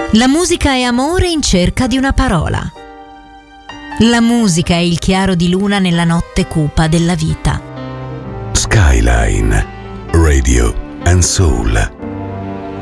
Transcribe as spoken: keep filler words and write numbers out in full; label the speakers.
Speaker 1: La musica è amore in cerca di una parola. La musica è il chiaro di luna nella notte cupa della vita.
Speaker 2: Skyline Radio and Soul.